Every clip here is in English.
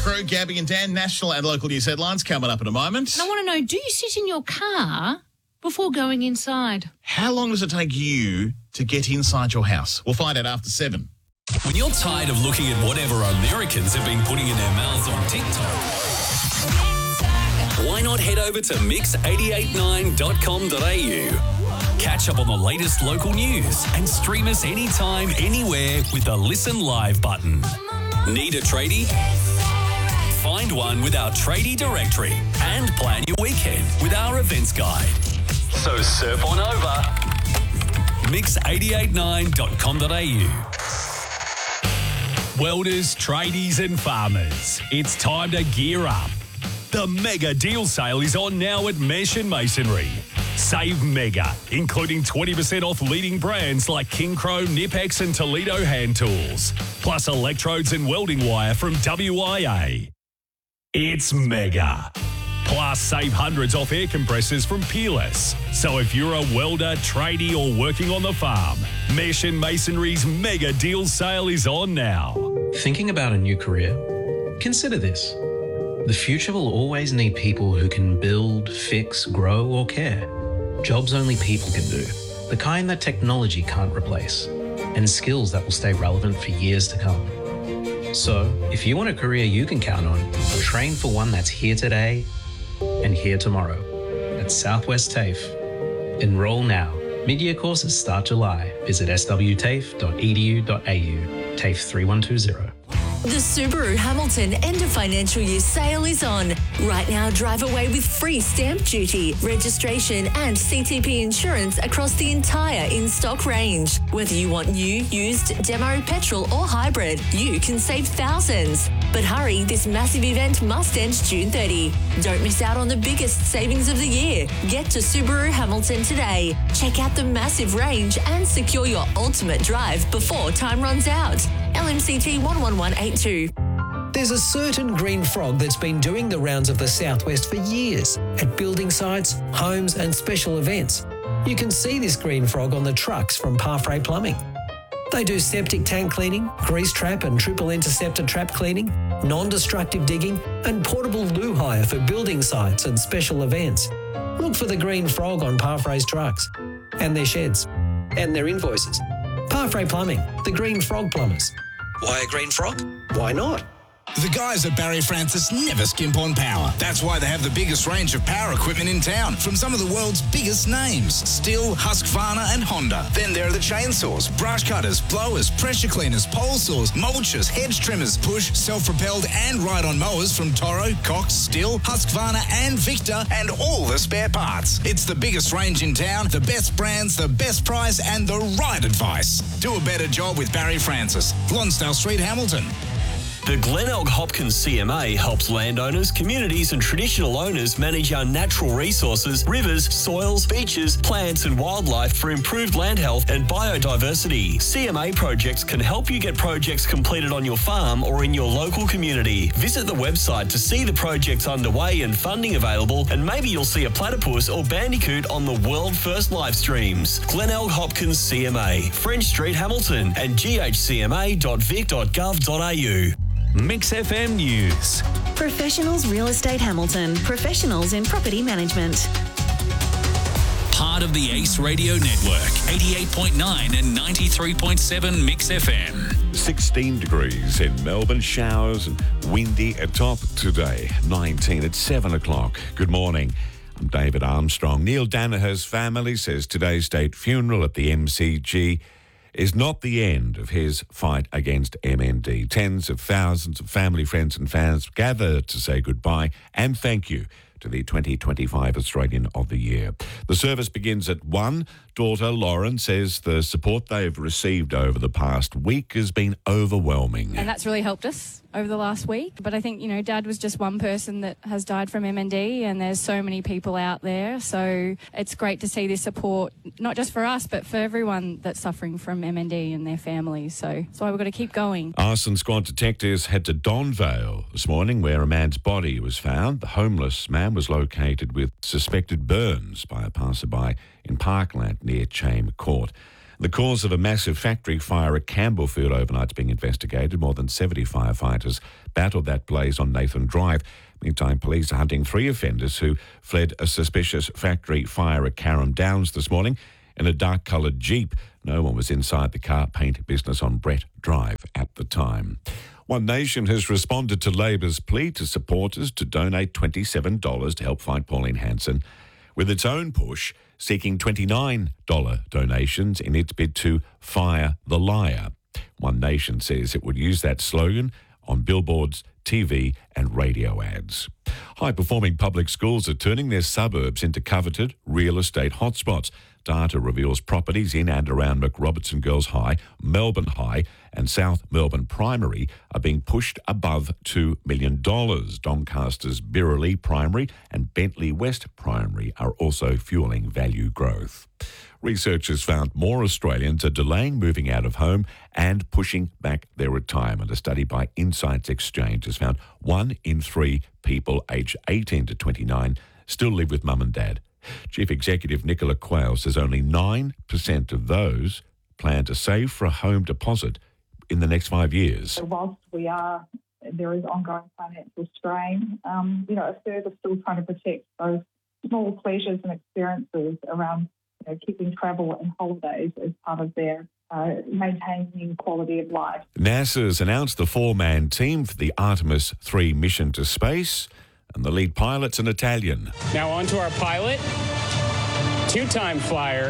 crew, Gabby and Dan. National and local news headlines coming up in a moment. And I want to know, do you sit in your car before going inside? How long does it take you to get inside your house? We'll find out after 7. When you're tired of looking at whatever Americans have been putting in their mouths on TikTok, why not head over to mix889.com.au? Catch up on the latest local news and stream us anytime, anywhere with the Listen Live button. Need a tradie? Find one with our tradie directory and plan your weekend with our events guide. So surf on over. mix889.com.au. Welders, tradies and farmers, it's time to gear up. The mega deal sale is on now at Mesh and Masonry. Save mega, including 20% off leading brands like King Crow, Nipex and Toledo hand tools, plus electrodes and welding wire from WIA. It's mega. Plus, save hundreds off air compressors from Peerless. So if you're a welder, tradie or working on the farm, Mesh and Masonry's mega deal sale is on now. Thinking about a new career? Consider this. The future will always need people who can build, fix, grow or care. Jobs only people can do. The kind that technology can't replace. And skills that will stay relevant for years to come. So, if you want a career you can count on, train for one that's here today and here tomorrow at Southwest TAFE. Enroll now. Mid-year courses start July. Visit swtafe.edu.au. TAFE 3120. The Subaru Hamilton end of financial year sale is on. Right now, drive away with free stamp duty, registration and CTP insurance across the entire in-stock range. Whether you want new, used, demo, petrol or hybrid, you can save thousands. But hurry, this massive event must end June 30. Don't miss out on the biggest savings of the year. Get to Subaru Hamilton today. Check out the massive range and secure your ultimate drive before time runs out. LMCT 11182. There's a certain green frog that's been doing the rounds of the Southwest for years at building sites, homes and special events. You can see this green frog on the trucks from Parfrey Plumbing. They do septic tank cleaning, grease trap and triple interceptor trap cleaning, non-destructive digging and portable loo hire for building sites and special events. Look for the green frog on Parfrey's trucks and their sheds and their invoices. Parfrey Plumbing, the Green Frog Plumbers. Why a green frog? Why not? The guys at Barry Francis never skimp on power. That's why they have the biggest range of power equipment in town from some of the world's biggest names: Stihl, Husqvarna and Honda. Then there are the chainsaws, brush cutters, blowers, pressure cleaners, pole saws, mulchers, hedge trimmers, push, self-propelled and ride-on mowers from Toro, Cox, Stihl, Husqvarna and Victor, and all the spare parts. It's the biggest range in town, the best brands, the best price and the right advice. Do a better job with Barry Francis. Lonsdale Street, Hamilton. The Glenelg Hopkins CMA helps landowners, communities and traditional owners manage our natural resources, rivers, soils, beaches, plants and wildlife for improved land health and biodiversity. CMA projects can help you get projects completed on your farm or in your local community. Visit the website to see the projects underway and funding available, and maybe you'll see a platypus or bandicoot on the world first live streams. Glenelg Hopkins CMA, French Street, Hamilton and ghcma.vic.gov.au. Mix FM News. Professionals Real Estate Hamilton. Professionals in property management. Part of the Ace Radio Network, 88.9 and 93.7 Mix FM. 16 degrees in Melbourne, showers and windy at top today. 19 at 7 o'clock. Good morning. I'm David Armstrong. Neil Danaher's family says today's state funeral at the MCG is not the end of his fight against MND. Tens of thousands of family, friends and fans gather to say goodbye and thank you to the 2025 Australian of the Year. The service begins at 1. Daughter Lauren says the support they've received over the past week has been overwhelming. And that's really helped us over the last week. But I think, Dad was just one person that has died from MND, and there's so many people out there. So it's great to see this support, not just for us, but for everyone that's suffering from MND and their families. So that's why we've got to keep going. Arson Squad detectives head to Donvale this morning, where a man's body was found. The homeless man was located with suspected burns by a passerby in Parkland near Chame Court. The cause of a massive factory fire at Campbellfield overnight is being investigated. More than 70 firefighters battled that blaze on Nathan Drive. Meantime, police are hunting 3 offenders who fled a suspicious factory fire at Carrum Downs this morning in a dark-coloured Jeep. No one was inside the car paint business on Brett Drive at the time. One Nation has responded to Labor's plea to supporters to donate $27 to help fight Pauline Hanson, with its own push seeking $29 donations in its bid to fire the liar. One Nation says it would use that slogan on billboards, TV and radio ads. High-performing public schools are turning their suburbs into coveted real estate hotspots. Data reveals properties in and around McRobertson Girls High, Melbourne High and South Melbourne Primary are being pushed above $2 million. Doncaster's Birrelly Primary and Bentley West Primary are also fueling value growth. Researchers found more Australians are delaying moving out of home and pushing back their retirement. A study by Insights Exchange has found 1 in 3 people aged 18 to 29 still live with mum and dad. Chief Executive Nicola Quayle says only 9% of those plan to save for a home deposit in the next 5 years. So whilst there is ongoing financial strain, a third are still trying to protect those small pleasures and experiences around keeping travel and holidays as part of their maintaining quality of life. NASA's announced the 4-man team for the Artemis 3 mission to space, and the lead pilot's an Italian. Now on to our pilot, 2-time flyer,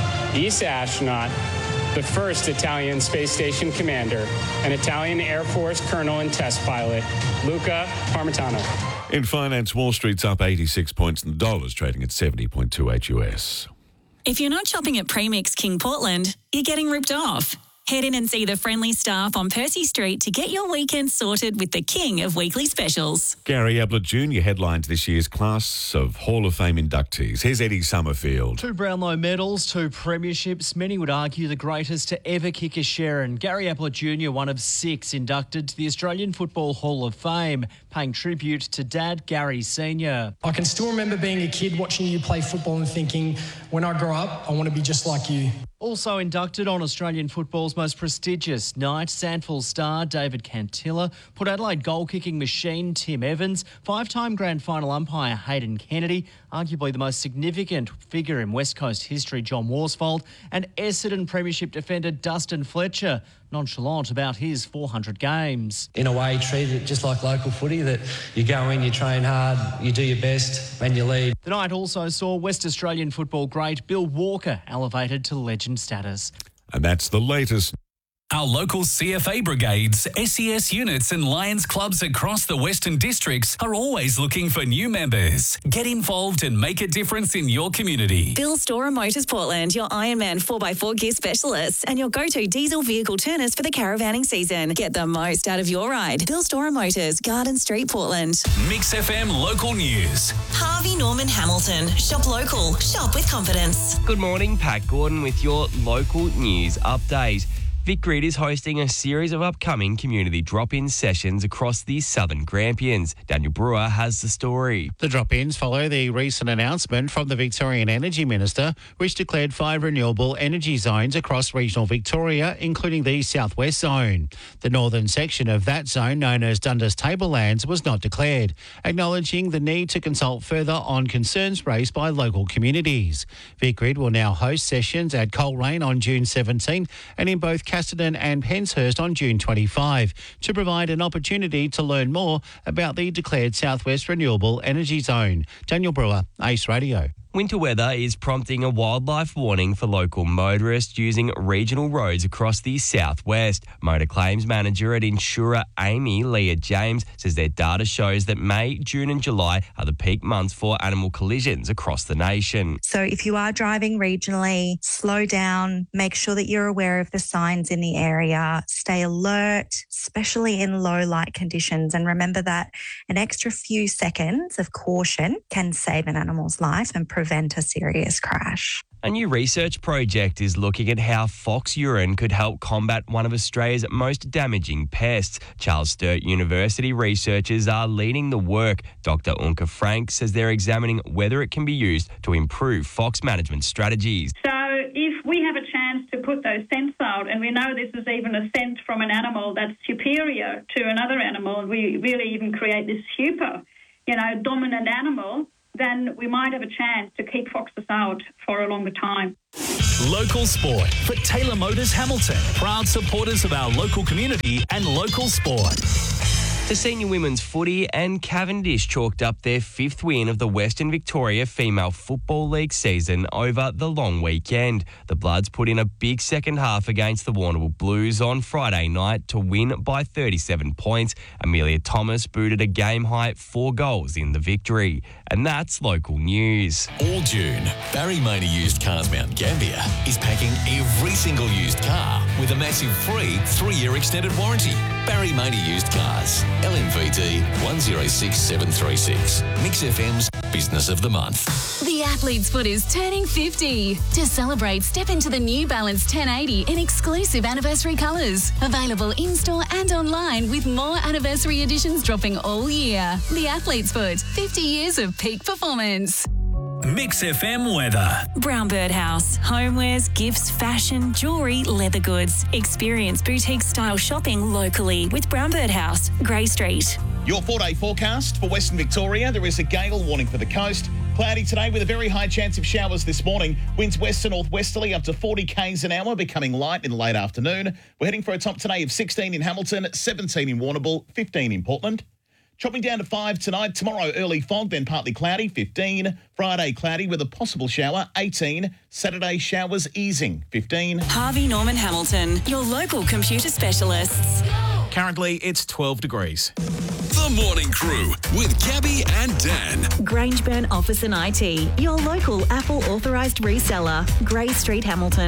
ESA astronaut, the first Italian space station commander, an Italian Air Force colonel and test pilot, Luca Parmitano. In finance, Wall Street's up 86 points and the dollar's trading at 70.28 US. If you're not shopping at Premix King Portland, you're getting ripped off. Head in and see the friendly staff on Percy Street to get your weekend sorted with the king of weekly specials. Gary Ablett Jr. headlines this year's class of Hall of Fame inductees. Here's Eddie Summerfield. 2 Brownlow medals, 2 premierships. Many would argue the greatest to ever kick a Sharon. Gary Ablett Jr., one of 6 inducted to the Australian Football Hall of Fame, paying tribute to Dad Gary Sr. I can still remember being a kid watching you play football and thinking, when I grow up, I want to be just like you. Also inducted on Australian football's most prestigious night, Sandford star David Cantilla, Port Adelaide goal-kicking machine Tim Evans, 5-time grand final umpire Hayden Kennedy, arguably the most significant figure in West Coast history John Worsfold, and Essendon premiership defender Dustin Fletcher, nonchalant about his 400 games. In a way, treat it just like local footy, that you go in, you train hard, you do your best, and you leave. The night also saw West Australian football great Bill Walker elevated to legend status. And that's the latest. Our local CFA brigades, SES units and Lions clubs across the Western Districts are always looking for new members. Get involved and make a difference in your community. Bill Storer Motors Portland, your Ironman 4x4 gear specialists and your go-to diesel vehicle turners for the caravanning season. Get the most out of your ride. Bill Storer Motors, Garden Street, Portland. Mix FM local news. Harvey Norman Hamilton. Shop local. Shop with confidence. Good morning, Pat Gordon with your local news update. Vic Grid is hosting a series of upcoming community drop-in sessions across the Southern Grampians. Daniel Brewer has the story. The drop-ins follow the recent announcement from the Victorian Energy Minister, which declared 5 renewable energy zones across regional Victoria, including the southwest zone. The northern section of that zone, known as Dundas Tablelands, was not declared, acknowledging the need to consult further on concerns raised by local communities. Vic Grid will now host sessions at Coleraine on June 17 and in both Casterton and Penshurst on June 25 to provide an opportunity to learn more about the declared Southwest Renewable Energy Zone. Daniel Brewer, Ace Radio. Winter weather is prompting a wildlife warning for local motorists using regional roads across the southwest. Motor claims manager at Insurer Amy Leah James says their data shows that May, June and July are the peak months for animal collisions across the nation. So if you are driving regionally, slow down, make sure that you're aware of the signs in the area, stay alert, especially in low light conditions, and remember that an extra few seconds of caution can save an animal's life and prevent a serious crash. A new research project is looking at how fox urine could help combat one of Australia's most damaging pests. Charles Sturt University researchers are leading the work. Dr. Unka Frank says they're examining whether it can be used to improve fox management strategies. So if we have a chance to put those scents out. And we know this is even a scent from an animal that's superior to another animal. And we really even create this super, dominant animal. Then we might have a chance to keep foxes out for a longer time. Local sport for Taylor Motors Hamilton. Proud supporters of our local community and local sport. The senior women's footy and Cavendish chalked up their 5th win of the Western Victoria Female Football League season over the long weekend. The Bloods put in a big second half against the Warrnambool Blues on Friday night to win by 37 points. Amelia Thomas booted a game-high 4 goals in the victory. And that's local news. All June, Barry Mayney Used Cars Mount Gambier is packing every single used car with a massive free 3-year extended warranty. Barry Mayney Used Cars. LMVT 106736. Mix FM's Business of the Month. The Athlete's Foot is turning 50. To celebrate, step into the New Balance 1080 in exclusive anniversary colours. Available in-store and online with more anniversary editions dropping all year. The Athlete's Foot, 50 years of peak performance. Mix FM weather. Brown Bird House. Homewares, gifts, fashion, jewellery, leather goods. Experience boutique style shopping locally with Brown Bird House, Grey Street. Your 4-day forecast for Western Victoria. There is a gale warning for the coast. Cloudy today with a very high chance of showers this morning. Winds west to northwesterly up to 40 k's an hour, becoming light in the late afternoon. We're heading for a top today of 16 in Hamilton, 17 in Warrnambool, 15 in Portland. Chopping down to 5 tonight. Tomorrow, early fog, then partly cloudy, 15. Friday, cloudy with a possible shower, 18. Saturday, showers easing, 15. Harvey Norman Hamilton, your local computer specialists. Currently, it's 12 degrees. The Morning Crew with Gabby and Dan. Grangeburn Office and IT, your local Apple authorised reseller. Grey Street, Hamilton.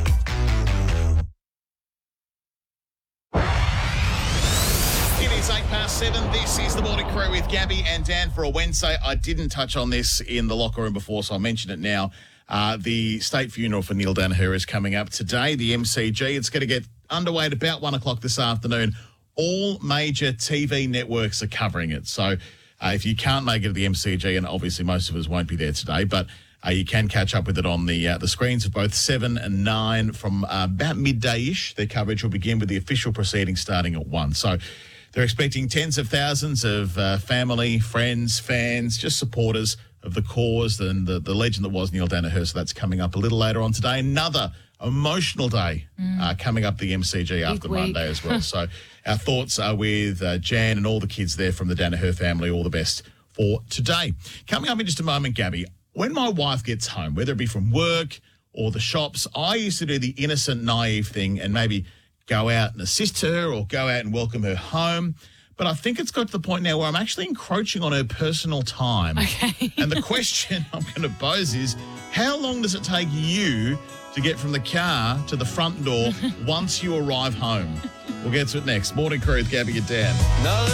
It is 7:08. This is the Morning Crew with Gabby and Dan for a Wednesday. I didn't touch on this in the locker room before, so I'll mention it now. The state funeral for Neil Danaher is coming up today, the MCG. It's going to get underway at about 1 o'clock this afternoon. All major TV networks are covering it. So if you can't make it to the MCG, and obviously most of us won't be there today, but you can catch up with it on the screens of both 7 and 9 from about midday-ish. Their coverage will begin with the official proceedings starting at 1. So they're expecting tens of thousands of family, friends, fans, just supporters of the cause and the legend that was Neil Danaher. So that's coming up a little later on today. Another emotional day coming up the MCG after Monday as well. So our thoughts are with Jan and all the kids there from the Danaher family. All the best for today. Coming up in just a moment, Gabby, when my wife gets home, whether it be from work or the shops, I used to do the innocent, naive thing and maybe go out and assist her or go out and welcome her home. But I think it's got to the point now where I'm actually encroaching on her personal time. Okay. And the question I'm going to pose is, how long does it take you to get from the car to the front door once you arrive home? We'll get to it next. Morning Crew with Gabby and Dan. No.